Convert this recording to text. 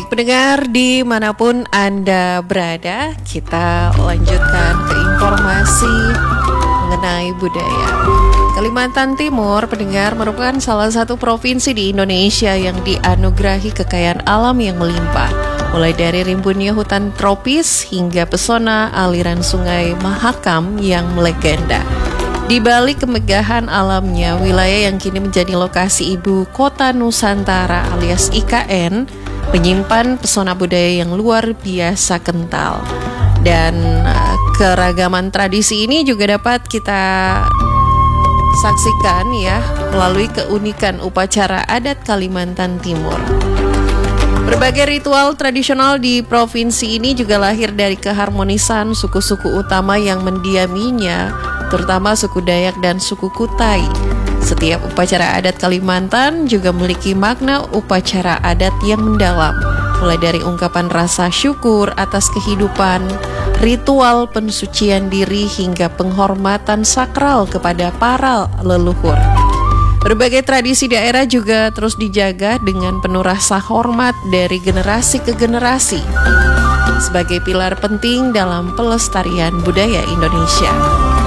Baik pendengar dimanapun Anda berada, kita lanjutkan ke informasi mengenai budaya. Kalimantan Timur, pendengar, merupakan salah satu provinsi di Indonesia yang dianugerahi kekayaan alam yang melimpah. Mulai dari rimbunnya hutan tropis hingga pesona aliran sungai Mahakam yang melegenda. Di balik kemegahan alamnya, wilayah yang kini menjadi lokasi ibu kota Nusantara alias IKN menyimpan pesona budaya yang luar biasa kental. Dan keragaman tradisi ini juga dapat kita saksikan ya melalui keunikan upacara adat Kalimantan Timur. Berbagai ritual tradisional di provinsi ini juga lahir dari keharmonisan suku-suku utama yang mendiaminya, terutama suku Dayak dan suku Kutai. Setiap upacara adat Kalimantan juga memiliki makna upacara adat yang mendalam, mulai dari ungkapan rasa syukur atas kehidupan, ritual pensucian diri hingga penghormatan sakral kepada para leluhur. Berbagai tradisi daerah juga terus dijaga dengan penuh rasa hormat dari generasi ke generasi sebagai pilar penting dalam pelestarian budaya Indonesia.